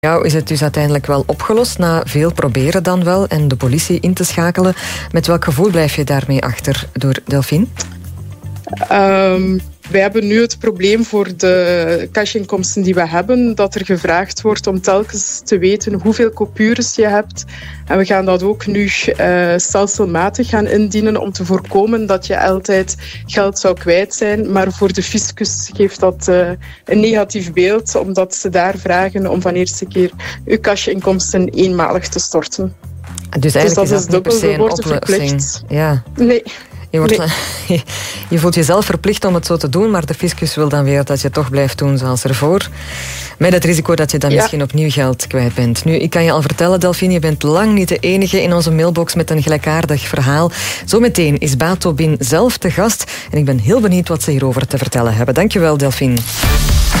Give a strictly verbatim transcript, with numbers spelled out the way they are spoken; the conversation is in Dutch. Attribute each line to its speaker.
Speaker 1: jou is het dus uiteindelijk wel opgelost, na veel proberen dan wel, en de politie in te schakelen. Met welk gevoel blijf je daarmee achter, door Delphine?
Speaker 2: Um, wij hebben nu het probleem voor de cash-inkomsten die we hebben, dat er gevraagd wordt om telkens te weten hoeveel coupures je hebt. En we gaan dat ook nu uh, stelselmatig gaan indienen om te voorkomen dat je altijd geld zou kwijt zijn. Maar voor de fiscus geeft dat uh, een negatief beeld, omdat ze daar vragen om van eerste keer je cash-inkomsten eenmalig te storten.
Speaker 1: Dus eigenlijk dus dat is, dat niet per se een oplossing. Ja.
Speaker 2: Nee.
Speaker 1: Je, wordt,
Speaker 2: nee.
Speaker 1: je voelt jezelf verplicht om het zo te doen, maar de fiscus wil dan weer dat je het toch blijft doen zoals ervoor. Met het risico dat je dan ja. misschien opnieuw geld kwijt bent. Nu, ik kan je al vertellen, Delphine, je bent lang niet de enige in onze mailbox met een gelijkaardig verhaal. Zometeen is Bato Bin zelf te gast en ik ben heel benieuwd wat ze hierover te vertellen hebben. Dankjewel, Delphine.